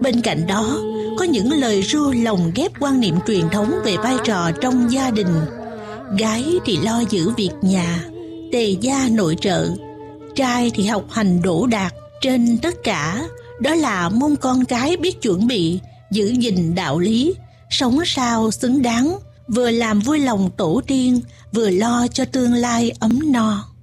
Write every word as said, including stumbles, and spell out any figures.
Bên cạnh đó, có những lời ru lồng ghép quan niệm truyền thống về vai trò trong gia đình. Gái thì lo giữ việc nhà, tề gia nội trợ, trai thì học hành đỗ đạt. Trên tất cả, đó là mong con cái biết chuẩn bị, giữ gìn đạo lý, sống sao xứng đáng, vừa làm vui lòng tổ tiên, vừa lo cho tương lai ấm no.